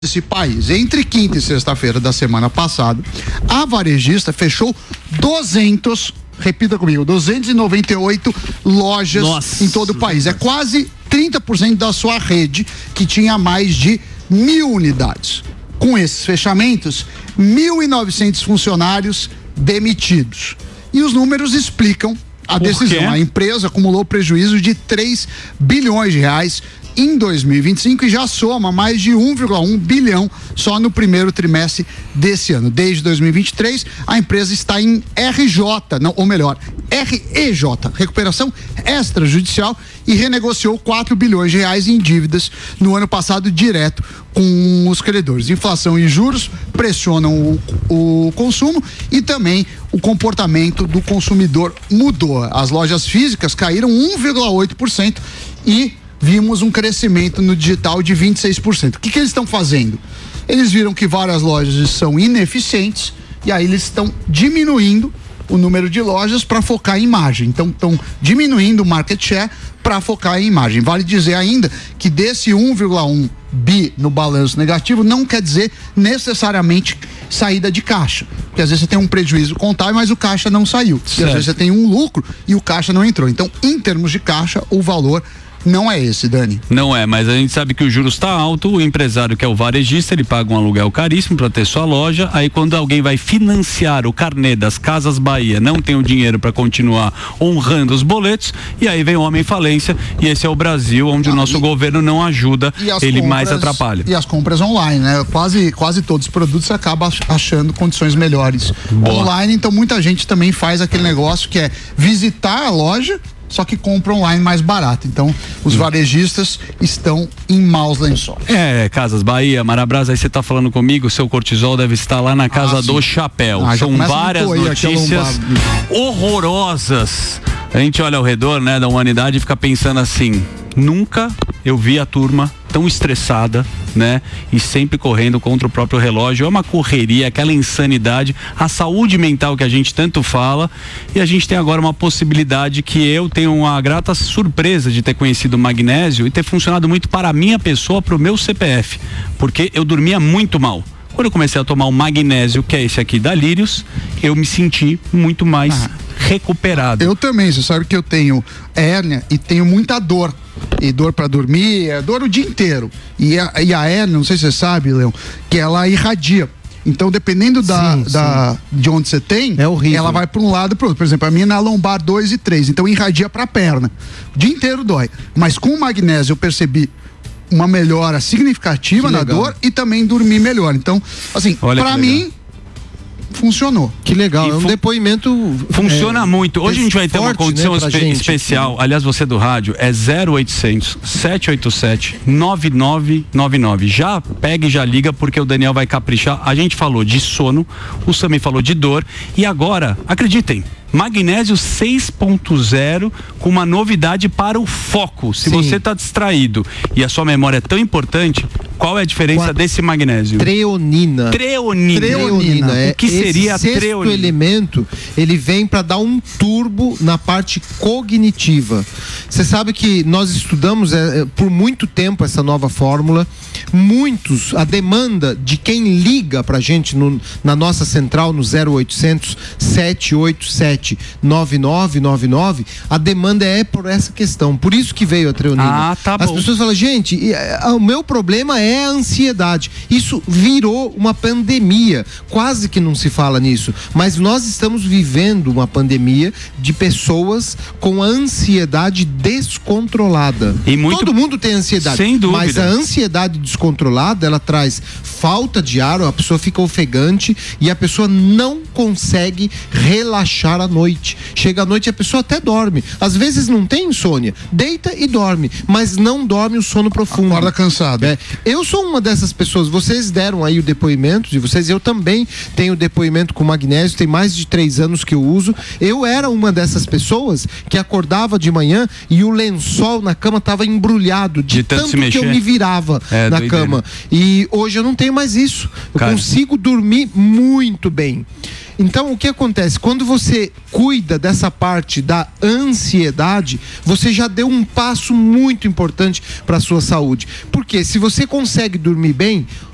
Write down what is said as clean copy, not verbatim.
desse país. Entre quinta e sexta-feira da semana passada, a varejista fechou 298 lojas em todo o país. É quase 30% da sua rede, que tinha mais de 1.000 unidades. Com esses fechamentos, 1.900 funcionários demitidos. E os números explicam a decisão. A empresa acumulou prejuízo de 3 bilhões de reais em 2025 e já soma mais de 1,1 bilhão só no primeiro trimestre desse ano. Desde 2023, a empresa está em RJ, REJ, recuperação extrajudicial, e renegociou 4 bilhões de reais em dívidas no ano passado direto com os credores. Inflação e juros pressionam o consumo e também o comportamento do consumidor mudou. As lojas físicas caíram 1,8% e vimos um crescimento no digital de 26%. O que eles estão fazendo? Eles viram que várias lojas são ineficientes e aí eles estão diminuindo o número de lojas para focar em margem. Então estão diminuindo o market share para focar em imagem. Vale dizer ainda que desse 1,1 bi no balanço negativo não quer dizer necessariamente saída de caixa, porque às vezes você tem um prejuízo contábil, mas o caixa não saiu. E às vezes você tem um lucro e o caixa não entrou. Então, em termos de caixa, o valor não é esse, Dani. Não é, mas a gente sabe que o juros está alto, o empresário que é o varejista, ele paga um aluguel caríssimo para ter sua loja, aí quando alguém vai financiar o carnê das Casas Bahia, não tem o dinheiro para continuar honrando os boletos, e aí vem o homem em falência, e esse é o Brasil, onde o nosso governo não ajuda, ele mais atrapalha. E as compras online, né? Quase todos os produtos você acaba achando condições melhores online, então muita gente também faz aquele negócio que é visitar a loja, só que compra online mais barato. Então, os varejistas estão em maus lençóis. Casas Bahia, Marabras, aí você tá falando comigo, seu cortisol deve estar lá na casa do chapéu. São várias notícias horrorosas. A gente olha ao redor, né, da humanidade e fica pensando assim, nunca eu vi a turma tão estressada, né? E sempre correndo contra o próprio relógio. É uma correria, aquela insanidade, a saúde mental que a gente tanto fala, e a gente tem agora uma possibilidade que eu tenho uma grata surpresa de ter conhecido o magnésio e ter funcionado muito para a minha pessoa, para o meu CPF, porque eu dormia muito mal. Quando eu comecei a tomar o magnésio, que é esse aqui da Lírios, eu me senti muito mais recuperado. Eu também, você sabe que eu tenho hérnia e tenho muita dor. E dor para dormir, dor o dia inteiro. E a hérnia, não sei se você sabe, Leão, que ela irradia. Então, dependendo de onde você tem, ela vai para um lado e para outro. Por exemplo, a minha é na lombar 2 e 3, então irradia para a perna. O dia inteiro dói. Mas com o magnésio eu percebi uma melhora significativa na dor e também dormir melhor. Então, assim, para mim, funcionou. Que legal, é um depoimento. Funciona muito. Hoje a gente vai ter uma condição especial. Aliás, você do rádio, é 0800 787 9999. Já pega e já liga, porque o Daniel vai caprichar. A gente falou de sono, o Sami falou de dor, e agora, acreditem, magnésio 6.0 com uma novidade para o foco. Se você está distraído e a sua memória é tão importante, qual é a diferença desse magnésio? Treonina. O que seria a treonina? Esse elemento, ele vem para dar um turbo na parte cognitiva. Você sabe que nós estudamos por muito tempo essa nova fórmula. A demanda de quem liga pra gente na nossa central no 0800 787 9999, a demanda é por essa questão. Por isso que veio a treonina. As pessoas falam, gente, o meu problema é a ansiedade. Isso virou uma pandemia. Quase que não se fala nisso. Mas nós estamos vivendo uma pandemia de pessoas com a ansiedade descontrolada. Todo mundo tem ansiedade. Sem dúvida. Mas a ansiedade descontrolada, ela traz falta de ar, a pessoa fica ofegante e a pessoa não consegue relaxar à noite. Chega à noite e a pessoa até dorme. Às vezes não tem insônia, deita e dorme, mas não dorme o sono profundo. Acorda cansado. Eu sou uma dessas pessoas, vocês deram aí o depoimento de vocês, eu também tenho depoimento com magnésio, tem mais de 3 anos que eu uso. Eu era uma dessas pessoas que acordava de manhã e o lençol na cama estava embrulhado de tanto que eu me virava na cama. E hoje eu não tenho mais isso. Eu consigo dormir muito bem. Então, o que acontece? Quando você cuida dessa parte da ansiedade, você já deu um passo muito importante para a sua saúde. Porque se você consegue dormir bem,